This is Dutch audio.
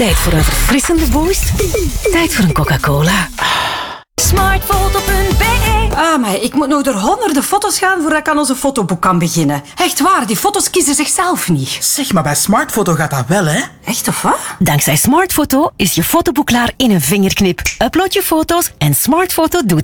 Tijd voor een verfrissende boost. Tijd voor een Coca-Cola. Smartfoto.be. Maar ik moet nog door honderden foto's gaan voordat ik aan onze fotoboek kan beginnen. Echt waar, die foto's kiezen zichzelf niet. Zeg, maar bij Smartfoto gaat dat wel, hè? Echt of wat? Dankzij Smartfoto is je fotoboek klaar in een vingerknip. Upload je foto's en Smartfoto doet